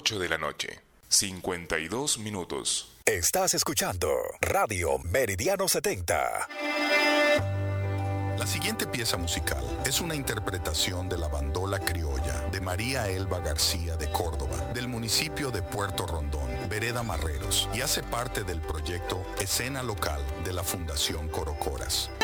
8 de la noche. 52 minutos. Estás escuchando Radio Meridiano 70. La siguiente pieza musical es una interpretación de la bandola criolla de María Elba García de Córdoba, del municipio de Puerto Rondón, Vereda Marreros, y hace parte del proyecto Escena Local de la Fundación Corocoras.